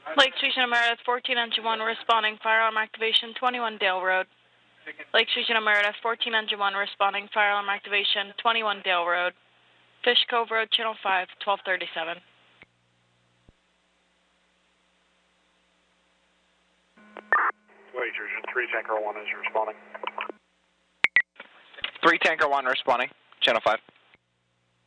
Lake Station Meredith, 14 Engine 1 responding, firearm activation, 21 Dale Road. Lake Station Meredith, 14 Engine 1 responding, firearm activation, 21 Dale Road. Fish Cove Road, Channel 5, 1237. Lake Station 3 Tanker 1 is responding. 3 Tanker 1 responding, Channel 5.